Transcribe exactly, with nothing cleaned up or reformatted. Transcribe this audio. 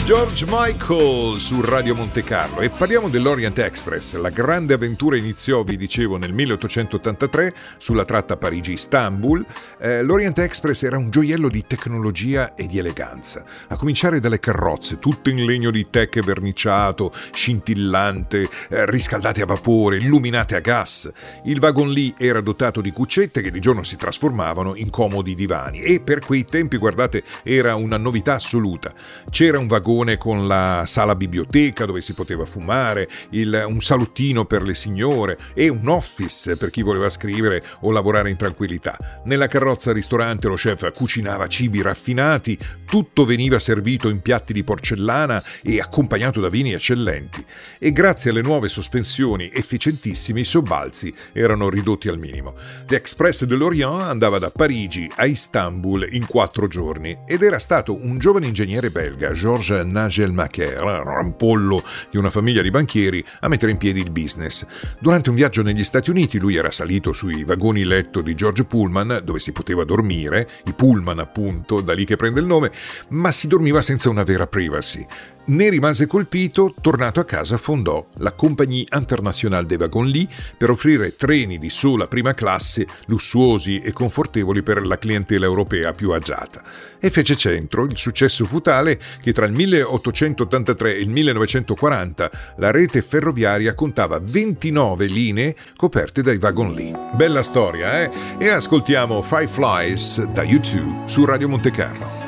George Michael su Radio Monte Carlo e parliamo dell'Orient Express. La grande avventura iniziò, vi dicevo, nel milleottocentottantatré sulla tratta Parigi-Istanbul. Eh, L'Orient Express era un gioiello di tecnologia e di eleganza, a cominciare dalle carrozze, tutte in legno di teche verniciato, scintillante, eh, riscaldate a vapore, illuminate a gas. Il wagon lì era dotato di cuccette che di giorno si trasformavano in comodi divani e per quei tempi, guardate, era una novità assoluta. C'era un vagone con la sala biblioteca dove si poteva fumare, il, un salottino per le signore e un office per chi voleva scrivere o lavorare in tranquillità. Nella carrozza ristorante lo chef cucinava cibi raffinati, tutto veniva servito in piatti di porcellana e accompagnato da vini eccellenti. E grazie alle nuove sospensioni efficientissime i sobbalzi erano ridotti al minimo. L'Express de l'Orient andava da Parigi a Istanbul in quattro giorni ed era stato un giovane ingegnere belga, Georges Nagelmacher, rampollo di una famiglia di banchieri, a mettere in piedi il business. Durante un viaggio negli Stati Uniti lui era salito sui vagoni letto di George Pullman, dove si poteva dormire, i Pullman appunto, da lì che prende il nome, ma si dormiva senza una vera privacy. Ne rimase colpito, tornato a casa fondò la Compagnie Internationale des Wagons Lits per offrire treni di sola prima classe lussuosi e confortevoli per la clientela europea più agiata. E fece centro. Il successo fu tale che tra il milleottocentottantatré e il millenovecentoquaranta la rete ferroviaria contava ventinove linee coperte dai Wagon Lits. Bella storia, eh? E ascoltiamo Five Flies da U due su Radio Monte Carlo.